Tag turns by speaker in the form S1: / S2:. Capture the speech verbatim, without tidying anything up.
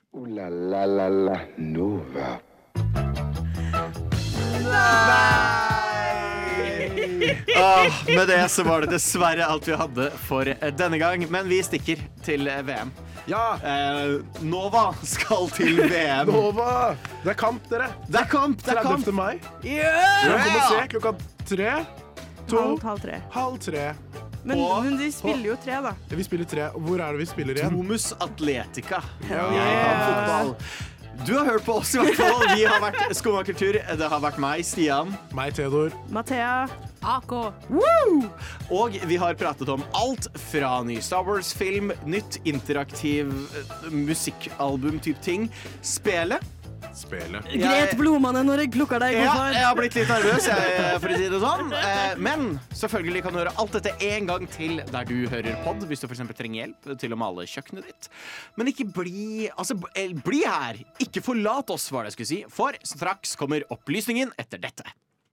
S1: Ooh la la la la Nova.
S2: Åh, med det så var det dessverre alt vi hadde for denne gang. Men vi stikker til V M.
S3: Ja!
S2: eh, Nova skal til V M.
S3: Nova! Det er kamp, dere.
S2: Det er kamp! Det er kamp.
S3: tredivte mai.
S2: Yeah!
S3: Dere kommer se klokka tre. To.
S4: Halv, halv tre.
S3: Halv tre.
S4: Men,
S2: Og-
S4: men de spiller jo tre, da.
S3: Vi spiller tre. Hvor er det vi spiller igjen?
S2: Domus Atletica.
S3: Ja.
S2: Jeg kan fotball. Du har hørt på oss i hvert fall. Vi har vært Skumma kultur. Det har vært meg, Stian.
S3: Meg, Theodor.
S4: Mathea.
S5: A K.
S2: Og vi har pratet om alt fra ny Star Wars-film, nytt interaktiv eh, musikkalbum-type ting, spelet.
S3: Spelet.
S2: Jeg-
S4: Gret blodmannen når jeg plukker deg.
S2: Ja,
S4: Hvorfor?
S2: jeg har blitt litt nervøs, jeg, for å si det sånn. Eh, Men selvfølgelig kan du høre alt dette en gang til der du hører pod, hvis du for eksempel trenger hjelp til å male kjøkkenet ditt. Men ikke bli Altså, bli her. Ikke forlat oss, var det jeg skulle si. For straks kommer opplysningen etter dette.